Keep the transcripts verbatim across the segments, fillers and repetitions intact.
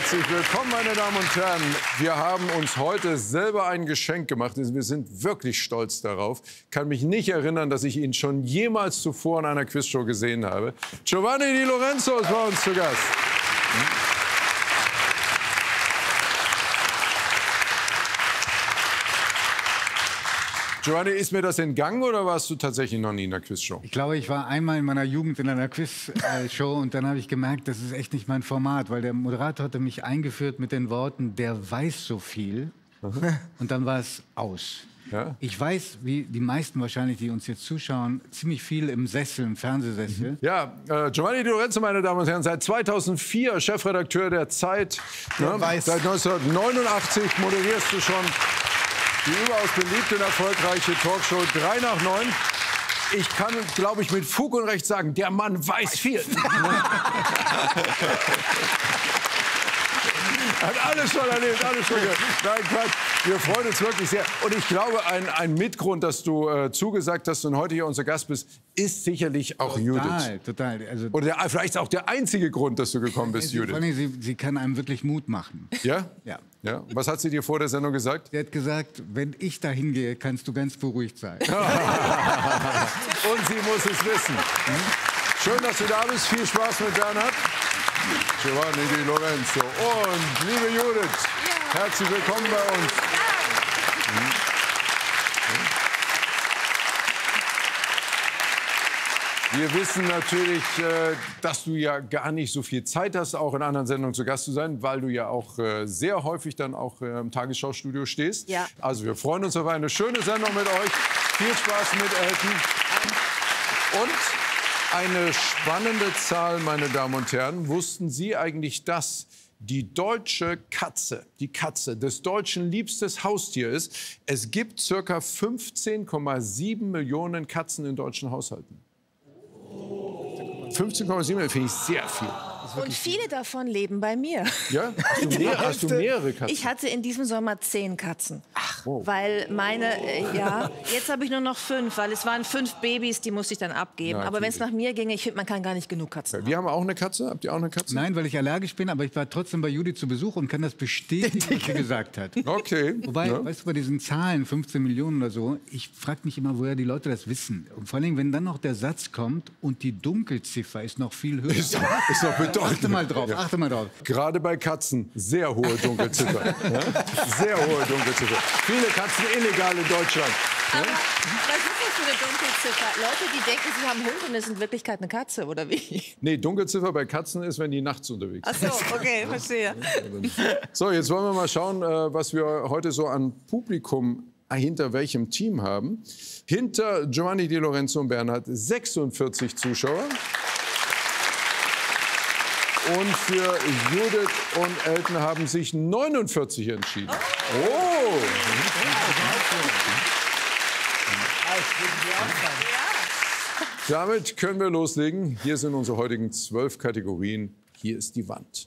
Herzlich willkommen, meine Damen und Herren. Wir haben uns heute selber ein Geschenk gemacht. Wir sind wirklich stolz darauf. Ich kann mich nicht erinnern, dass ich ihn schon jemals zuvor in einer Quizshow gesehen habe. Giovanni Di Lorenzo ist bei uns zu Gast. Giovanni, ist mir das entgangen oder warst du tatsächlich noch nie in einer Quizshow? Ich glaube, ich war einmal in meiner Jugend in einer Quizshow und dann habe ich gemerkt, das ist echt nicht mein Format, weil der Moderator hatte mich eingeführt mit den Worten, der weiß so viel. Mhm. Und dann war es aus. Ja? Ich weiß, wie die meisten wahrscheinlich, die uns jetzt zuschauen, ziemlich viel im Sessel, im Fernsehsessel. Mhm. Ja, äh, Giovanni Di Lorenzo, meine Damen und Herren, seit zweitausendvier Chefredakteur der Zeit. Ne? Seit neunzehnhundertneunundachtzig moderierst du schon die überaus beliebte und erfolgreiche Talkshow drei nach neun. Ich kann, glaube ich, mit Fug und Recht sagen, der Mann weiß viel. Hat alles schon erlebt, alles schon gehört. Nein, Quatsch. Wir freuen uns wirklich sehr. Und ich glaube, ein, ein Mitgrund, dass du äh, zugesagt hast und heute hier unser Gast bist, ist sicherlich auch total, Judith. Total, also Oder der, vielleicht auch der einzige Grund, dass du gekommen bist, sie, Judith. Sie, sie kann einem wirklich Mut machen. Ja? Ja. Ja. Was hat sie dir vor der Sendung gesagt? Sie hat gesagt, wenn ich da hingehe, kannst du ganz beruhigt sein. Und sie muss es wissen. Schön, dass du da bist. Viel Spaß mit Bernhard. Giovanni Di Lorenzo und liebe Judith, ja. Herzlich willkommen bei uns. Wir wissen natürlich, dass du ja gar nicht so viel Zeit hast, auch in anderen Sendungen zu Gast zu sein, weil du ja auch sehr häufig dann auch im Tagesschau-Studio stehst. Ja. Also wir freuen uns auf eine schöne Sendung mit euch. Viel Spaß mit Elton. Und eine spannende Zahl, meine Damen und Herren. Wussten Sie eigentlich, dass die deutsche Katze, die Katze des Deutschen liebstes Haustier ist? Es gibt circa fünfzehn Komma sieben Millionen Katzen in deutschen Haushalten. fünfzehn Komma sieben finde ich sehr viel. Und viele davon leben bei mir. Ja? Hast du, mehr, hast du mehrere Katzen? Ich hatte in diesem Sommer zehn Katzen. Ach. Wow. Weil meine, äh, ja, jetzt habe ich nur noch fünf, weil es waren fünf Babys, die musste ich dann abgeben. Ja, aber wenn es nach mir ginge, ich finde, man kann gar nicht genug Katzen haben. Wir haben auch eine Katze. Habt ihr auch eine Katze? Nein, weil ich allergisch bin, aber ich war trotzdem bei Judith zu Besuch und kann das bestätigen, was sie gesagt hat. Okay. Wobei, ja. weißt du, bei diesen Zahlen, fünfzehn Millionen oder so, ich frage mich immer, woher die Leute das wissen. Und vor allem, wenn dann noch der Satz kommt und die Dunkelziffer ist noch viel höher. Ist doch, ist doch bedeutend. Achte mal drauf, achte mal drauf. Gerade bei Katzen sehr hohe Dunkelziffer. Ja? Sehr hohe Dunkelziffer. Viele Katzen illegal in Deutschland. Aber was ist das für eine Dunkelziffer? Leute, die denken, sie haben einen Hund und es ist in Wirklichkeit eine Katze, oder wie? Nee, Dunkelziffer bei Katzen ist, wenn die nachts unterwegs sind. Ach so, okay, verstehe. So, jetzt wollen wir mal schauen, was wir heute so an Publikum hinter welchem Team haben. Hinter Giovanni Di Lorenzo und Bernhard sechsundvierzig Zuschauer. Und für Judith und Elton haben sich neunundvierzig entschieden. Oh! oh. Damit können wir loslegen. Hier sind unsere heutigen zwölf Kategorien. Hier ist die Wand.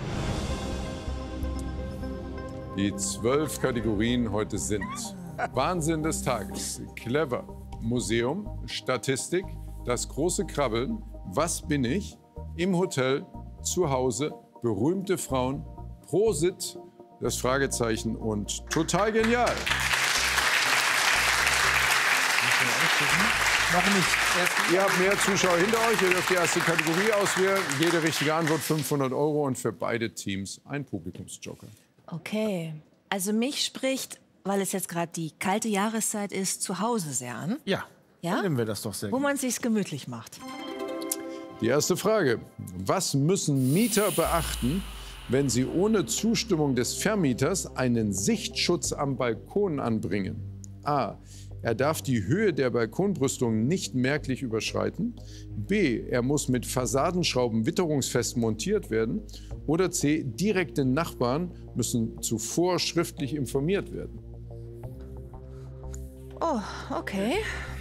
Die zwölf Kategorien heute sind Wahnsinn des Tages, Clever, Museum, Statistik, das große Krabbeln, Was bin ich, im Hotel, zu Hause, berühmte Frauen, Prosit, das Fragezeichen und total genial. Noch nicht. Ihr habt mehr Zuschauer hinter euch. Ihr dürft die erste Kategorie auswählen. Jede richtige Antwort fünfhundert Euro und für beide Teams ein Publikumsjoker. Okay, also mich spricht, weil es jetzt gerade die kalte Jahreszeit ist, zu Hause sehr an. Ja, ja? Dann nehmen wir das doch sehr Wo gut. man es sich gemütlich macht. Die erste Frage. Was müssen Mieter beachten, wenn sie ohne Zustimmung des Vermieters einen Sichtschutz am Balkon anbringen? A. Er darf die Höhe der Balkonbrüstung nicht merklich überschreiten. B. Er muss mit Fassadenschrauben witterungsfest montiert werden. Oder C. Direkte Nachbarn müssen zuvor schriftlich informiert werden. Oh, okay.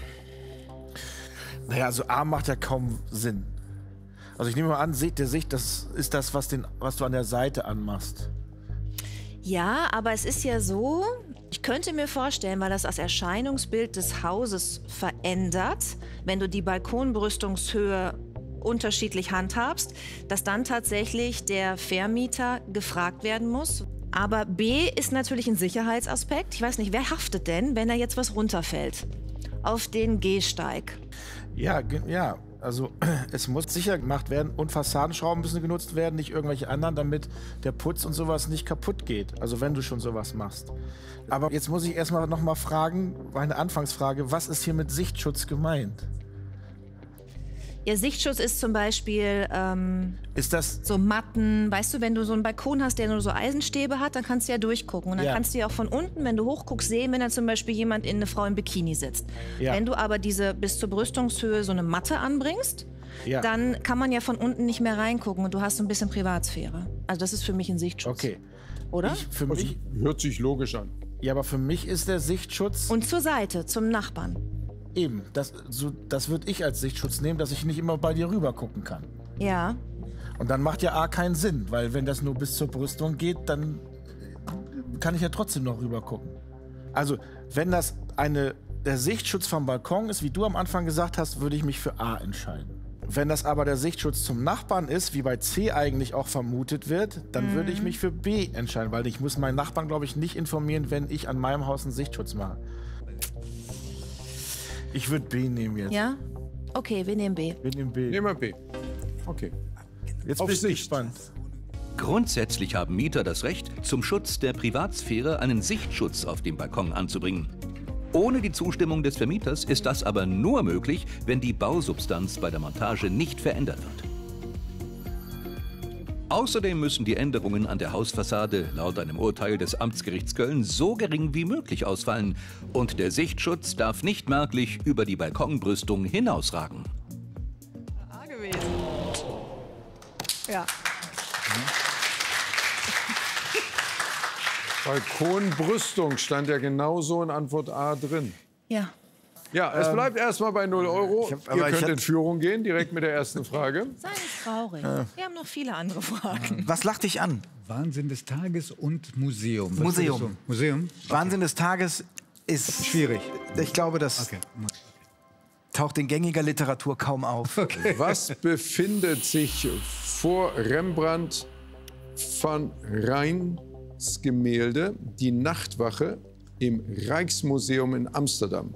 Naja, also A macht ja kaum Sinn. Also ich nehme mal an, der Sicht, das ist das, was, den, was du an der Seite anmachst. Ja, aber es ist ja so, ich könnte mir vorstellen, weil das das Erscheinungsbild des Hauses verändert, wenn du die Balkonbrüstungshöhe unterschiedlich handhabst, dass dann tatsächlich der Vermieter gefragt werden muss. Aber B ist natürlich ein Sicherheitsaspekt. Ich weiß nicht, wer haftet denn, wenn da jetzt was runterfällt auf den Gehsteig? Ja, ja, also es muss sicher gemacht werden und Fassadenschrauben müssen genutzt werden, nicht irgendwelche anderen, damit der Putz und sowas nicht kaputt geht. Also wenn du schon sowas machst. Aber jetzt muss ich erstmal noch mal fragen, meine Anfangsfrage, was ist hier mit Sichtschutz gemeint? Ihr Sichtschutz ist zum Beispiel ähm, Ist das so Matten. Weißt du, wenn du so einen Balkon hast, der nur so Eisenstäbe hat, dann kannst du ja durchgucken. Und dann Ja. kannst du ja auch von unten, wenn du hochguckst, sehen, wenn da zum Beispiel jemand in eine Frau im Bikini sitzt. Ja. Wenn du aber diese bis zur Brüstungshöhe so eine Matte anbringst, Ja. dann kann man ja von unten nicht mehr reingucken und du hast so ein bisschen Privatsphäre. Also das ist für mich ein Sichtschutz. Okay. Oder? Ich, für Also, mich, hört sich logisch an. ja, aber für mich ist der Sichtschutz Und zur Seite, zum Nachbarn. eben, das, so, das würde ich als Sichtschutz nehmen, dass ich nicht immer bei dir rüber gucken kann. Ja. Und dann macht ja A keinen Sinn, weil wenn das nur bis zur Brüstung geht, dann kann ich ja trotzdem noch rüber gucken. Also, wenn das eine, der Sichtschutz vom Balkon ist, wie du am Anfang gesagt hast, würde ich mich für A entscheiden. Wenn das aber der Sichtschutz zum Nachbarn ist, wie bei C eigentlich auch vermutet wird, dann mhm. würde ich mich für B entscheiden, weil ich muss meinen Nachbarn, glaube ich, nicht informieren, wenn ich an meinem Haus einen Sichtschutz mache. Ich würde B nehmen jetzt. Ja? Okay, wir nehmen B. Wir nehmen B. Nehmen wir B. Okay. Jetzt Auf bist du Sicht. gespannt. Grundsätzlich haben Mieter das Recht, zum Schutz der Privatsphäre einen Sichtschutz auf dem Balkon anzubringen. Ohne die Zustimmung des Vermieters ist das aber nur möglich, wenn die Bausubstanz bei der Montage nicht verändert wird. Außerdem müssen die Änderungen an der Hausfassade laut einem Urteil des Amtsgerichts Köln so gering wie möglich ausfallen und der Sichtschutz darf nicht merklich über die Balkonbrüstung hinausragen. A gewesen. Ja. Balkonbrüstung stand ja genauso in Antwort A drin. Ja. Ja, es bleibt erstmal bei null Euro. ich hab- Ihr aber ich könnt hab- in Führung gehen, direkt mit der ersten Frage. Sei nicht traurig. Wir haben noch viele andere Fragen. Was lacht dich an? Wahnsinn des Tages und Museum. Was Museum. würdest du- Museum? Wahnsinn des Tages ist Schwierig. Ich glaube, das Okay. taucht in gängiger Literatur kaum auf. Was befindet sich vor Rembrandt van Rijns Gemälde Die Nachtwache im Rijksmuseum in Amsterdam?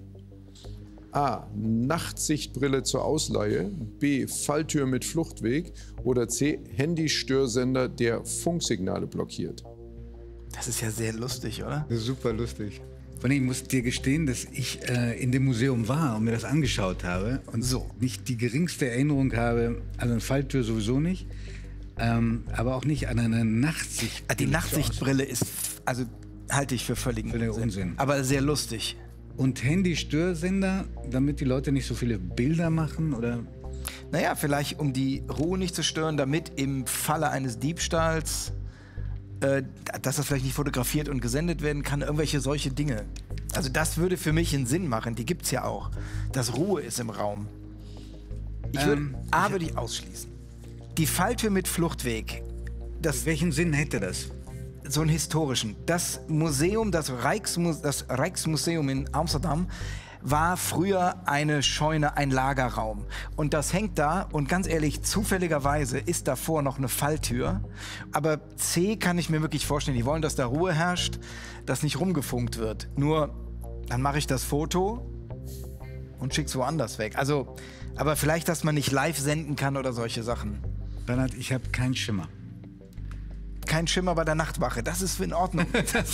A. Nachtsichtbrille zur Ausleihe. B. Falltür mit Fluchtweg. Oder C. Handystörsender, der Funksignale blockiert. Das ist ja sehr lustig, oder? Das ist super lustig. Vor allem, ich muss dir gestehen, dass ich äh, in dem Museum war und mir das angeschaut habe und So. nicht die geringste Erinnerung habe, also eine Falltür sowieso nicht, ähm, aber auch nicht an eine Nachtsicht. Die Nachtsichtbrille ist, also halte ich für völligen Völliger Unsinn. Aber sehr lustig. Und Handystörsender, damit die Leute nicht so viele Bilder machen, oder? Naja, vielleicht um die Ruhe nicht zu stören, damit im Falle eines Diebstahls, äh, dass das vielleicht nicht fotografiert und gesendet werden kann, irgendwelche solche Dinge. Also das würde für mich einen Sinn machen, die gibt's ja auch, dass Ruhe ist im Raum. Ich würd, Ähm, A würde ich ausschließen. Die Falltür mit Fluchtweg, das, Welchen Sinn hätte das? so einen historischen. Das Museum, das, Rijksmu das Rijksmuseum in Amsterdam, war früher eine Scheune, ein Lagerraum. Und das hängt da und ganz ehrlich, zufälligerweise ist davor noch eine Falltür. Aber C kann ich mir wirklich vorstellen, die wollen, dass da Ruhe herrscht, dass nicht rumgefunkt wird. Nur, dann mache ich das Foto und schick's woanders weg. Also, aber vielleicht, dass man nicht live senden kann oder solche Sachen. Bernhard, ich habe keinen Schimmer. Kein Schimmer bei der Nachtwache, das ist in Ordnung. Das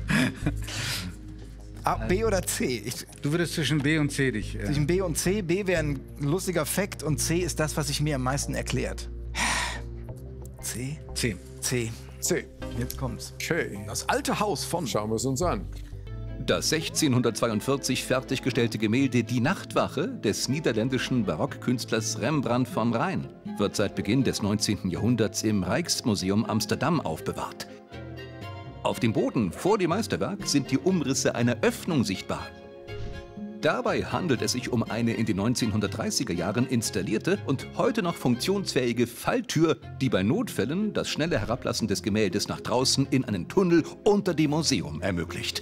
A, B oder C? Ich, Du würdest zwischen B und C dich. Äh, zwischen B und C. B wäre ein lustiger Fakt und C ist das, was sich mir am meisten erklärt. C? C. C. C. Jetzt kommt's. Okay. Das alte Haus von... Schauen wir es uns an. Das sechzehnhundertzweiundvierzig fertiggestellte Gemälde Die Nachtwache des niederländischen Barockkünstlers Rembrandt van Rijn wird seit Beginn des neunzehnten Jahrhunderts im Rijksmuseum Amsterdam aufbewahrt. Auf dem Boden vor dem Meisterwerk sind die Umrisse einer Öffnung sichtbar. Dabei handelt es sich um eine in den neunzehnhundertdreißiger Jahren installierte und heute noch funktionsfähige Falltür, die bei Notfällen das schnelle Herablassen des Gemäldes nach draußen in einen Tunnel unter dem Museum ermöglicht.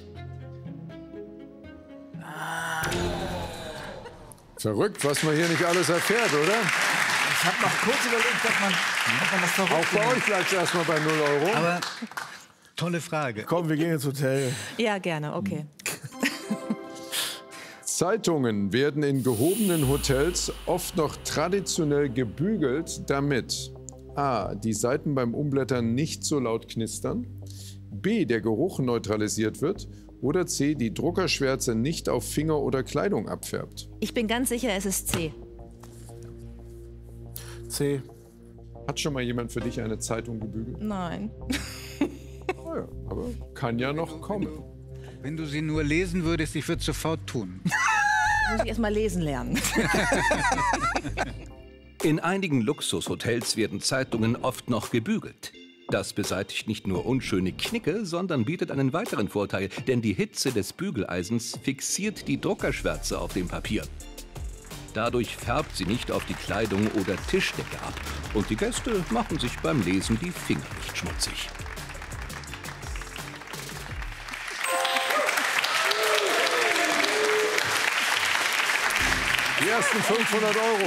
Verrückt, was man hier nicht alles erfährt, oder? Ich habe noch kurz überlegt, ob man, ob man das verrückt Auch bei euch bleibt es erstmal bei null Euro. Aber tolle Frage. Komm, wir gehen ins Hotel. Ja, gerne, okay. Zeitungen werden in gehobenen Hotels oft noch traditionell gebügelt, damit a. die Seiten beim Umblättern nicht so laut knistern, b. der Geruch neutralisiert wird oder c. die Druckerschwärze nicht auf Finger oder Kleidung abfärbt. Ich bin ganz sicher, es ist C. C. Hat schon mal jemand für dich eine Zeitung gebügelt? Nein. Oh ja, aber kann ja noch kommen. Wenn du sie nur lesen würdest, ich würde es sofort tun. Muss ich erst mal lesen lernen. In einigen Luxushotels werden Zeitungen oft noch gebügelt. Das beseitigt nicht nur unschöne Knicke, sondern bietet einen weiteren Vorteil, denn die Hitze des Bügeleisens fixiert die Druckerschwärze auf dem Papier. Dadurch färbt sie nicht auf die Kleidung oder Tischdecke ab und die Gäste machen sich beim Lesen die Finger nicht schmutzig. Die ersten fünfhundert Euro.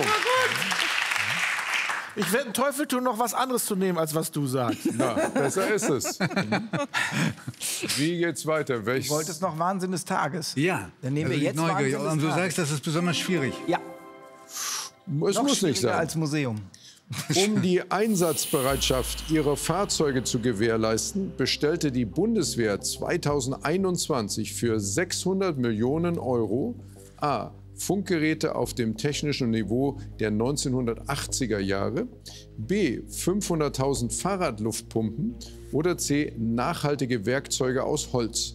Ich werde einen Teufel tun, noch was anderes zu nehmen, als was du sagst. Na, besser ist es. Wie geht's weiter? Welches? Du wolltest noch Wahnsinn des Tages. Ja. Dann nehmen wir Also ich jetzt neugierig. Wahnsinn des Und du Tages. sagst, das ist besonders schwierig. Ja, Es noch muss nicht schwieriger sein. als Museum. Um die Einsatzbereitschaft ihrer Fahrzeuge zu gewährleisten, bestellte die Bundeswehr zweitausendeinundzwanzig für sechshundert Millionen Euro a. Funkgeräte auf dem technischen Niveau der neunzehnhundertachtziger Jahre, b. fünfhunderttausend Fahrradluftpumpen oder c. nachhaltige Werkzeuge aus Holz.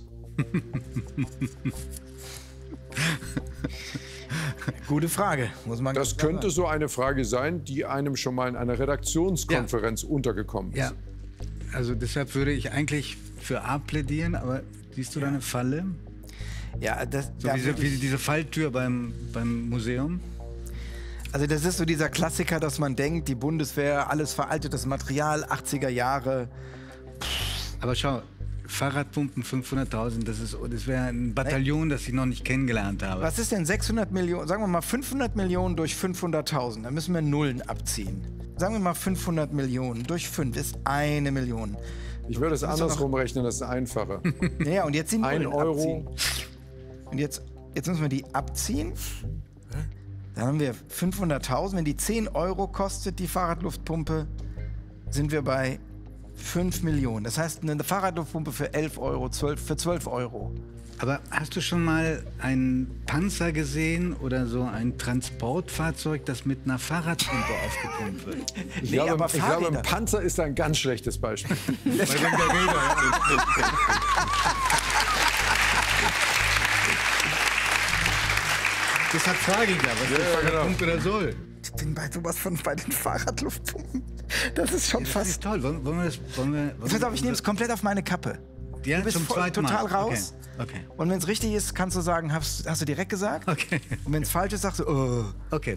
Gute Frage, muss man Das ganz klar könnte sagen. so eine Frage sein, die einem schon mal in einer Redaktionskonferenz untergekommen ist. Ja. Also deshalb würde ich eigentlich für A plädieren, aber siehst du da eine Falle? Ja, das, So da diese, würde wie ich- diese Falltür beim, beim Museum? Also das ist so dieser Klassiker, dass man denkt, die Bundeswehr, alles veraltetes Material, achtziger Jahre. Aber schau, Fahrradpumpen fünfhunderttausend, das, ist- das wäre ein Bataillon, das ich noch nicht kennengelernt habe. Was ist denn sechshundert Millionen, sagen wir mal fünfhundert Millionen durch fünfhunderttausend, da müssen wir Nullen abziehen. Sagen wir mal fünfhundert Millionen durch fünf ist eine Million. Ich würde es Das ist doch andersrum rechnen, das ist einfacher. Ja, und jetzt die Ein Nullen Euro. abziehen. Und jetzt, jetzt müssen wir die abziehen. Dann haben wir fünfhunderttausend. Wenn die zehn Euro kostet, die Fahrradluftpumpe, sind wir bei fünf Millionen. Das heißt, eine Fahrradluftpumpe für elf Euro, zwölf, für zwölf Euro. Aber hast du schon mal einen Panzer gesehen oder so ein Transportfahrzeug, das mit einer Fahrradpumpe aufgepumpt wird? Ich, Nee, glaube, aber ich glaube, Fahrräder. ein Panzer ist ein ganz schlechtes Beispiel. Weil wegen der Räder. Deshalb frage ich ja, was die Fahrradpumpe da soll. Ich bin bei sowas von bei den Fahrradluftpumpen. Das ist schon Das fast. ist toll. Wollen, wollen wir das? Wollen wir, wollen Pass auf, wir- ich nehme es komplett auf meine Kappe. Ja, Du bist zum voll- zweiten total Mal. raus. Okay. okay. Und wenn es richtig ist, kannst du sagen, hast, hast du direkt gesagt. Okay. Und wenn es falsch ist, sagst du, oh. Okay.